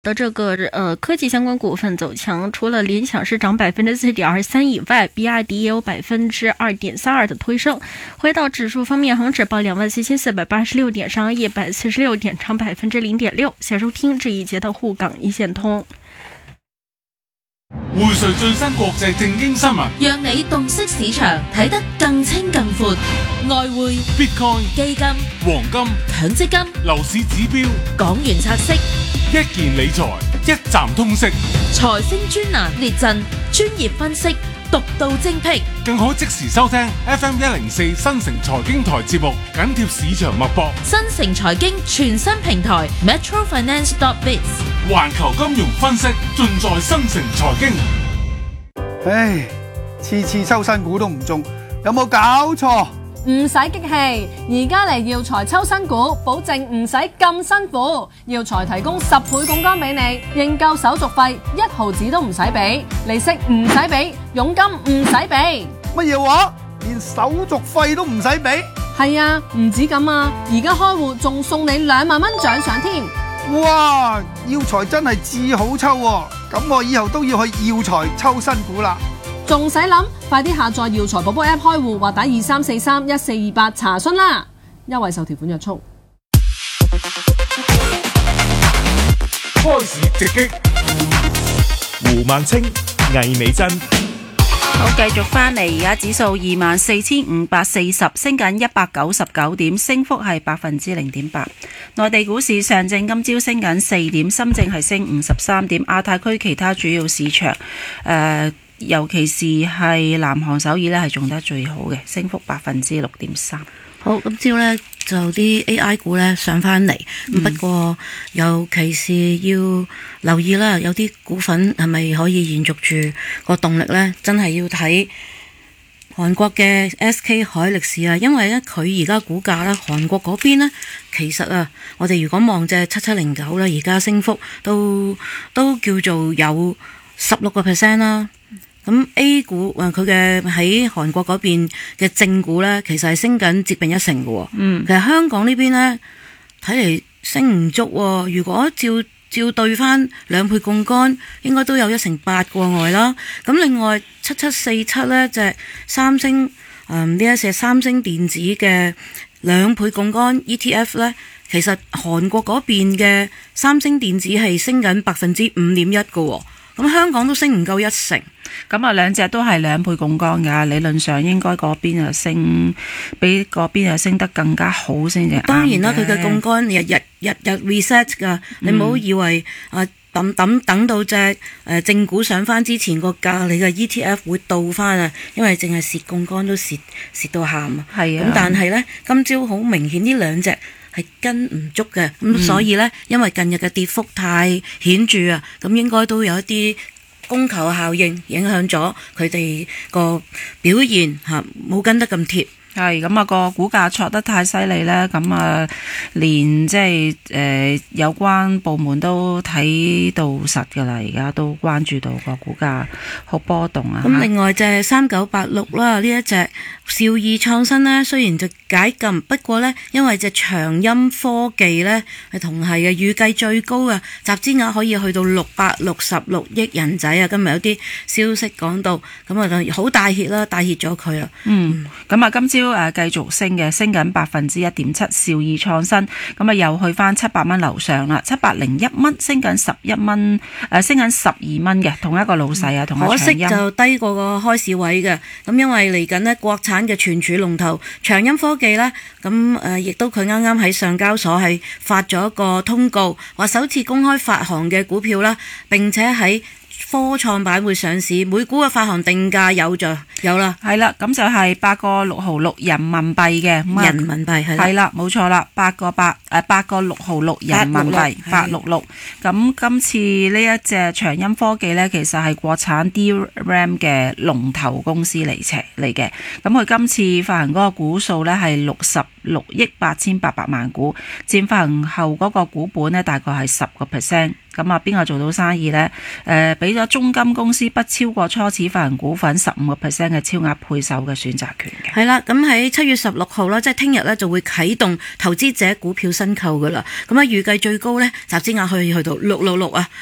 的这个科技相关股份走强，除了联想是涨4.23%以外，比亚迪也有2.32%的推升。回到指数方面，恒指报24,486点，上146点，涨0.6%。想收听这一节的沪港一線通。 匯萃最新國際正經新聞， 讓你洞悉市場睇得更清更闊。外匯、 Bitcoin、 基金、 黃金、 強積金、 樓市指標、 港元拆息、 一件理財，一站通識， 財星專欄列陣，專業分析，獨到精闢， 更可即時收聽 FM104新城財經台節目，緊貼市場脈搏。 新城財經全新平台 metrofinance.biz， 環球金融分析盡在新城財經。 唉，次次抽新股都唔中，有冇搞錯？ 唔使激氣，而家嚟耀才抽新股，保證唔使咁辛苦。耀才提供10倍槓桿俾你，認購手續費1毫子都唔使俾，利息唔使俾，佣金唔使俾。 乜嘢話？連手續費都唔使俾？ 係啊，唔止咁啊，而家開戶仲送你2萬蚊獎賞添。 哇！耀才真係至好抽喎，咁我以後都要去耀才抽新股啦。 仲使諗？快啲下載耀才寶寶 App 開戶或打23431428查詢啦，優惠受條款約束。 開市直擊， 胡孟青、魏美珍。 好，繼續翻嚟，而家指數24,540，升緊199點，升幅係0.8%。內地股市上證今朝升緊4點，深證係升53點。亞太區其他主要市場，尤其是係南韓首爾呢係做得最好嘅，升幅6.3%。 好，今朝呢就啲 AI 股呢上返嚟，不過尤其是要留意啦，有啲股份係咪可以延續住個動力呢？真係要睇韓國嘅 SK 海力士啊，因為呢佢而家股價呢，韓國嗰邊呢，其實啊，我哋如果望隻7709呢，而家升幅都叫做有16% 啦。咁 A 股佢嘅喺韓國嗰邊嘅正股呢，其實係升緊接近1成嘅喎。其實香港呢邊呢，睇嚟升唔足喎。如果照對翻2倍槓桿，應該都有1.8%過外啦。咁另外7747呢隻三星呢一隻三星電子嘅2倍槓桿 ETF 呢，其實韓國嗰邊嘅三星電子係升緊5.1%嘅喎。咁香港都升唔夠1成， 咁啊兩隻都係2倍槓桿㗎，理論上應該嗰邊啊升，比嗰邊啊升得更加好先至啱嘅。 當然啦，佢嘅槓桿日 reset 㗎，你唔好以為等到隻正股上翻之前個價，你嘅 ETF 會倒翻啊，因為淨係蝕槓桿都蝕到喊啊。係啊，咁但係呢，今朝好明顯呢兩隻係跟唔足嘅，咁所以呢，因為近日嘅跌幅太顯著啊，咁應該都有一啲供求效應影響咗佢哋個表現嚇，冇跟得咁貼。 係咁啊，個股價挫得太犀利咧，咁啊連即係有關部門都睇到實㗎啦，而家都關注到個股價好波動啊。 咁另外就係3986啦，呢一隻兆易創新呢，雖然就解禁，不過呢，因為隻長鑫科技呢係同係嘅，預計最高嘅集資額可以去到666億人仔啊！今日有啲消息講到，咁啊好大熱啦，大熱咗佢啦。 咁啊今朝繼續升嘅，升緊1.7%，兆易創新咁啊又去翻700蚊樓上啦，701蚊，升緊11蚊，升緊12蚊嘅，同一個老細啊，同一個長鑫。可惜就低過個開市位嘅，咁因為嚟緊呢國產嘅存儲龍頭長鑫科技呢，咁亦都佢啱啱喺上交所係發咗一個通告，話首次公開發行嘅股票啦，並且喺科創板會上市，每股嘅發行定價有啦， 係啦，咁就係8個6毫6人民幣嘅， 人民幣係啦，冇錯啦，8個6毫6人民幣866。咁今次呢一隻長鑫科技呢，其實係國產 DRAM 嘅龍頭公司嚟嘅。咁佢今次發行嗰個股數呢係66億8800萬股，佔發行後嗰個股本呢大概係10%。 咁啊邊個做到生意呢？俾咗中金公司不超過初始發行股份15% 嘅超額配售嘅選擇權嘅。 係啦，咁喺7月16號啦，即係聽日咧就會啟動投資者股票申購噶啦。咁啊預計最高咧集資額可以去到666啊，